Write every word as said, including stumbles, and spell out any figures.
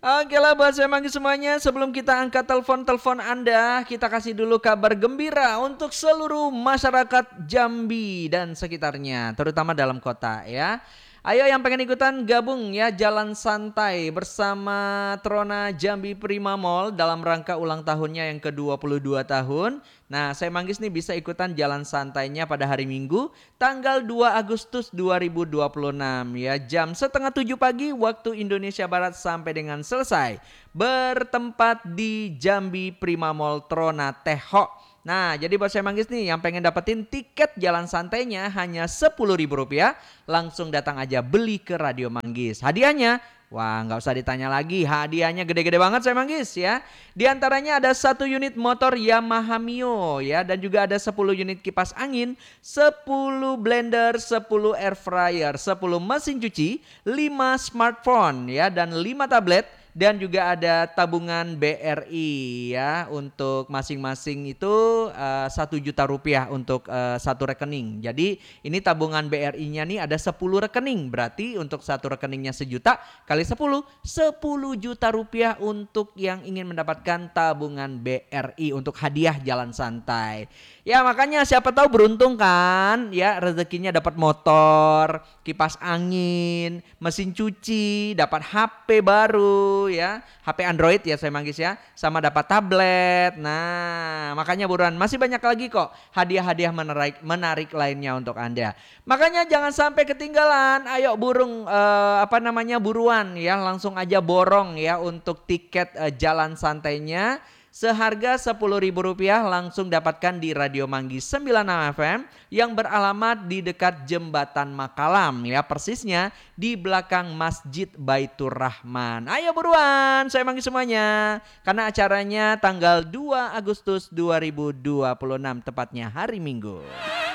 Oke lah buat saya manggil semuanya, sebelum kita angkat telepon-telepon Anda, kita kasih dulu kabar gembira untuk seluruh masyarakat Jambi dan sekitarnya, terutama dalam kota ya. Ayo yang pengen ikutan gabung ya jalan santai bersama Trona Jambi Prima Mall dalam rangka ulang tahunnya yang ke dua puluh dua tahun. Nah, saya Manggis nih bisa ikutan jalan santainya pada hari Minggu tanggal dua Agustus dua ribu dua puluh enam ya, jam setengah tujuh pagi waktu Indonesia Barat sampai dengan selesai. Bertempat di Jambi Prima Mall Trona Teho. Nah, jadi buat saya Manggis nih yang pengen dapetin tiket jalan santainya hanya sepuluh ribu rupiah, langsung datang aja beli ke Radio Manggis. Hadiahnya, wah nggak usah ditanya lagi, hadiahnya gede-gede banget saya Manggis ya. Di antaranya ada satu unit motor Yamaha Mio ya, dan juga ada sepuluh unit kipas angin, sepuluh blender, sepuluh air fryer, sepuluh mesin cuci, lima smartphone ya, dan lima tablet. Dan juga ada tabungan B R I ya, untuk masing-masing itu uh, satu juta rupiah untuk uh, satu rekening. Jadi ini tabungan B R I-nya nih ada sepuluh rekening. Berarti untuk satu rekeningnya sejuta kali sepuluh, sepuluh juta rupiah untuk yang ingin mendapatkan tabungan B R I untuk hadiah jalan santai. Ya makanya siapa tahu beruntung kan ya, rezekinya dapat motor, kipas angin, mesin cuci, dapat H P baru ya, H P Android ya saya Manggis ya, sama dapat tablet. Nah makanya buruan, masih banyak lagi kok hadiah-hadiah menarik, menarik lainnya untuk Anda. Makanya jangan sampai ketinggalan, ayo burung eh, apa namanya buruan ya, langsung aja borong ya untuk tiket eh, jalan santainya. Seharga sepuluh ribu rupiah langsung dapatkan di Radio Manggis sembilan puluh enam F M yang beralamat di dekat Jembatan Makalam ya, persisnya di belakang Masjid Baitur Rahman. Ayo buruan saya Manggis semuanya, karena acaranya tanggal dua Agustus dua ribu dua puluh enam tepatnya hari Minggu.